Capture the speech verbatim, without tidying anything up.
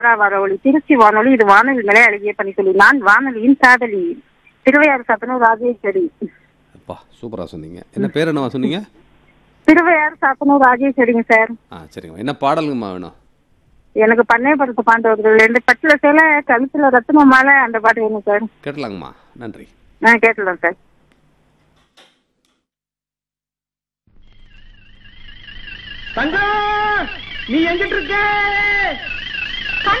வானொலி திருச்சி வானொலி. இது வானொலி நிலை அழகிய பணி சொல்லி நான் வானொலியின் காதலி திருவையாறு சாத்தனூர் ராஜேஸ்வரி. அப்பா சூப்பரா சொன்னீங்க. என்ன பேர் என்னவா சொன்னீங்க? திருவையாறு சாத்தனூர் ராஜேஸ்வரிங்க சார். ஆ சரிங்கம்மா. என்ன பாடலுங்கம்மா வேணும்? எனக்கு பண்ணையபுரத்து பாண்டவர்கள் ரெண்டு பட்டுல சேலை கழுத்துல ரத்ன மாலை அந்த பாட்டு வேணும் சார். கேட்டலாங்கம்மா. நன்றி. ஆ கேட்டலாம் சார். தங்கம் நீ எங்கிட்டு இருக்க?